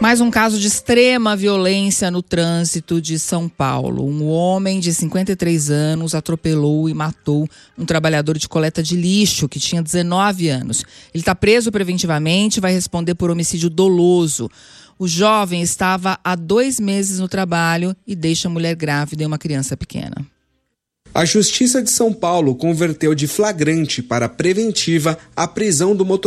Mais um caso de extrema violência no trânsito de São Paulo. Um homem de 53 anos atropelou e matou um trabalhador de coleta de lixo que tinha 19 anos. Ele está preso preventivamente e vai responder por homicídio doloso. O jovem estava há 2 meses no trabalho e deixa a mulher grávida e uma criança pequena. A Justiça de São Paulo converteu de flagrante para preventiva a prisão do motorista